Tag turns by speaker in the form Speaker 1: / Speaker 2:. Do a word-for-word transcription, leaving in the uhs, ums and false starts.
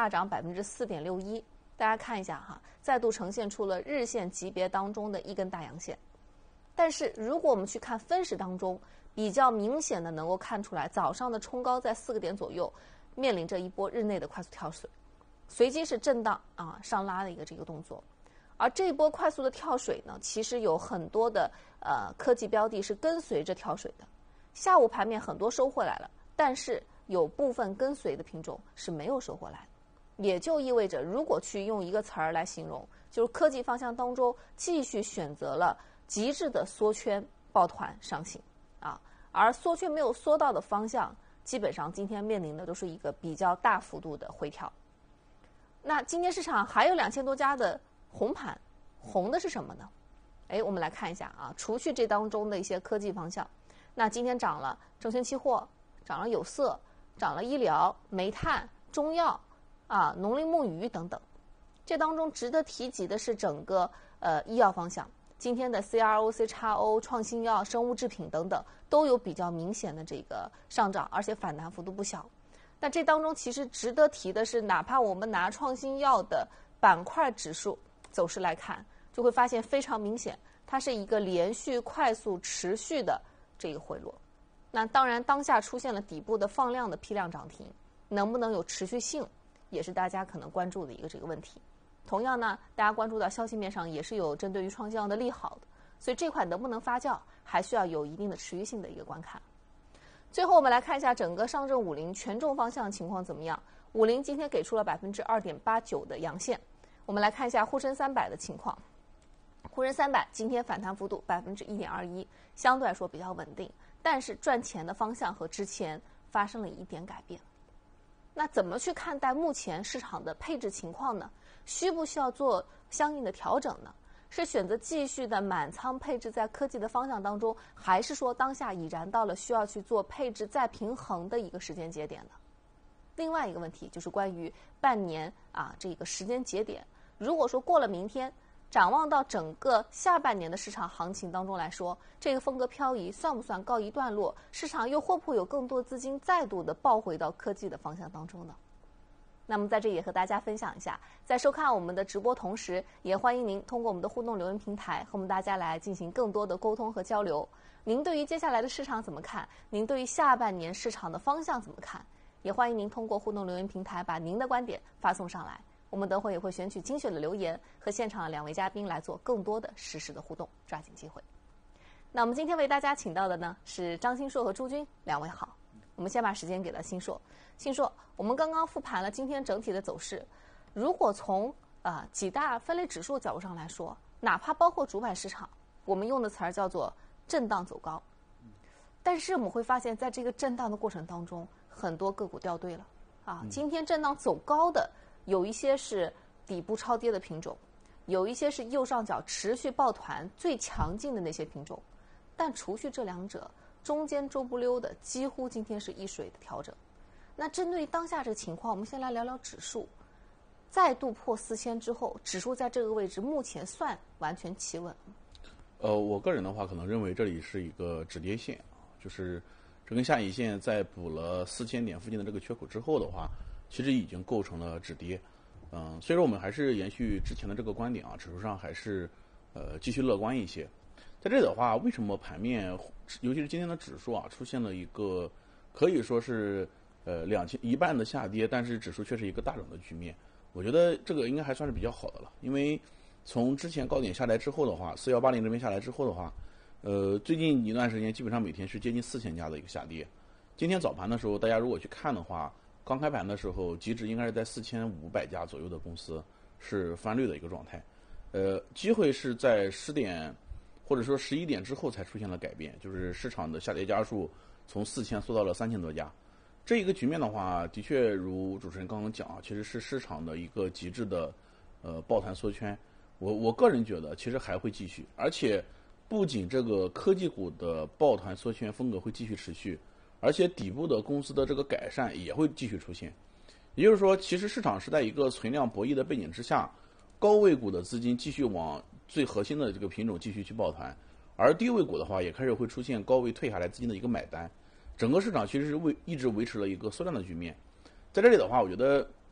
Speaker 1: 大涨百分之四点六一。大家看一下哈，再度呈现出了日线级别当中的一根大阳线。但是如果我们去看分时当中，比较明显的能够看出来，早上的冲高在四个点左右，面临着一波日内的快速跳水，随即是震荡啊上拉的一个这个动作。而这一波快速的跳水呢，其实有很多的呃科技标的是跟随着跳水的。下午盘面很多收回来了，但是有部分跟随的品种是没有收回来的，也就意味着，如果去用一个词儿来形容，就是科技方向当中继续选择了极致的缩圈抱团上行啊，而缩圈没有缩到的方向，基本上今天面临的都是一个比较大幅度的回调。那今天市场还有两千多家的红盘，红的是什么呢？哎，我们来看一下啊，除去这当中的一些科技方向，那今天涨了证券期货，涨了有色，涨了医疗、煤炭、中药啊、农林牧渔等等。这当中值得提及的是整个呃医药方向，今天的 C R O、C X O、创新药、生物制品等等都有比较明显的这个上涨，而且反弹幅度不小。但这当中其实值得提的是，哪怕我们拿创新药的板块指数走势来看，就会发现非常明显，它是一个连续快速持续的这个回落。那当然当下出现了底部的放量的批量涨停，能不能有持续性，也是大家可能关注的一个这个问题。同样呢，大家关注到消息面上也是有针对于创新药的利好的，所以这块能不能发酵，还需要有一定的持续性的一个观看。最后我们来看一下整个上证五零权重方向情况怎么样。五零今天给出了百分之二点八九的阳线。我们来看一下沪深三百的情况。沪深三百今天反弹幅度百分之一点二一，相对来说比较稳定，但是赚钱的方向和之前发生了一点改变。那怎么去看待目前市场的配置情况呢？需不需要做相应的调整呢？是选择继续的满仓配置在科技的方向当中，还是说当下已然到了需要去做配置再平衡的一个时间节点呢？另外一个问题就是关于半年啊这个时间节点，如果说过了明天，展望到整个下半年的市场行情当中来说，这个风格漂移算不算告一段落？市场又会不会有更多资金再度的抱回到科技的方向当中呢？那么在这里也和大家分享一下，在收看我们的直播同时，也欢迎您通过我们的互动留言平台和我们大家来进行更多的沟通和交流。您对于接下来的市场怎么看？您对于下半年市场的方向怎么看？也欢迎您通过互动留言平台把您的观点发送上来。我们等会也会选取精选的留言，和现场的两位嘉宾来做更多的实时的互动，抓紧机会。那我们今天为大家请到的呢是张新硕和朱军，两位好。我们先把时间给了新硕。新硕，我们刚刚复盘了今天整体的走势，如果从啊、呃、几大分类指数角度上来说，哪怕包括主板市场，我们用的词儿叫做震荡走高，但是我们会发现在这个震荡的过程当中，很多个股掉队了啊。今天震荡走高的有一些是底部超跌的品种，有一些是右上角持续抱团最强劲的那些品种，但除去这两者，中间周不溜的几乎今天是一水的调整。那针对当下这个情况，我们先来聊聊指数。再度破四千之后，指数在这个位置目前算完全企稳吗？
Speaker 2: 呃，我个人的话，可能认为这里是一个止跌线，就是这根下影线在补了四千点附近的这个缺口之后的话，其实已经构成了止跌。嗯，所以说我们还是延续之前的这个观点啊，指数上还是呃继续乐观一些。在这里的话，为什么盘面，尤其是今天的指数啊，出现了一个可以说是呃两千一半的下跌，但是指数却是一个大涨的局面？我觉得这个应该还算是比较好的了，因为从之前高点下来之后的话，四幺八零这边下来之后的话，呃，最近一段时间基本上每天是接近四千家的一个下跌。今天早盘的时候，大家如果去看的话，刚开盘的时候，极值应该是在四千五百家左右的公司是翻绿的一个状态。呃，机会是在十点或者说十一点之后才出现了改变，就是市场的下跌家数从四千缩到了三千多家。这一个局面的话，的确如主持人刚刚讲啊，其实是市场的一个极致的呃抱团缩圈。我我个人觉得，其实还会继续，而且不仅这个科技股的抱团缩圈风格会继续持续，而且底部的公司的这个改善也会继续出现。也就是说，其实市场是在一个存量博弈的背景之下，高位股的资金继续往最核心的这个品种继续去抱团，而低位股的话也开始会出现高位退下来资金的一个买单。整个市场其实是为一直维持了一个缩量的局面。在这里的话，我觉得